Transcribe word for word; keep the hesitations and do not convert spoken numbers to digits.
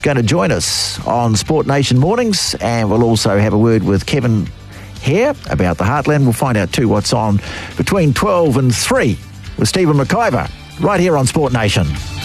going to join us on Sport Nation Mornings, and we'll also have a word with Kevin Hare about the Heartland. We'll find out too what's on between twelve and three with Stephen McIver right here on Sport Nation.